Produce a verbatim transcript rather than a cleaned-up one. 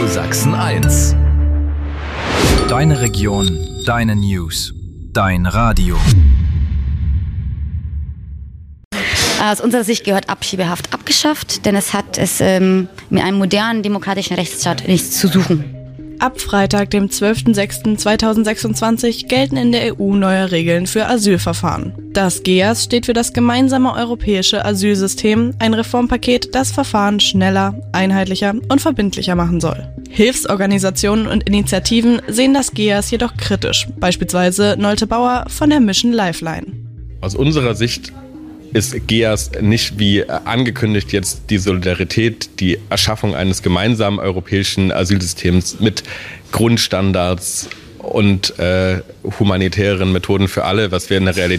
Sachsen eins. Deine Region, deine News, dein Radio. Aus unserer Sicht gehört Abschiebehaft abgeschafft, denn es hat es ähm, mit einem modernen demokratischen Rechtsstaat nichts zu suchen. Ab Freitag, dem zwölften sechsten zweitausendsechsundzwanzig, gelten in der E U neue Regeln für Asylverfahren. Das G E A S steht für das gemeinsame europäische Asylsystem, ein Reformpaket, das Verfahren schneller, einheitlicher und verbindlicher machen soll. Hilfsorganisationen und Initiativen sehen das G E A S jedoch kritisch, beispielsweise Nolte Bauer von der Mission Lifeline. Aus unserer Sicht ist G E A S nicht wie angekündigt jetzt die Solidarität, die Erschaffung eines gemeinsamen europäischen Asylsystems mit Grundstandards und äh, humanitären Methoden für alle, was wir in der Realität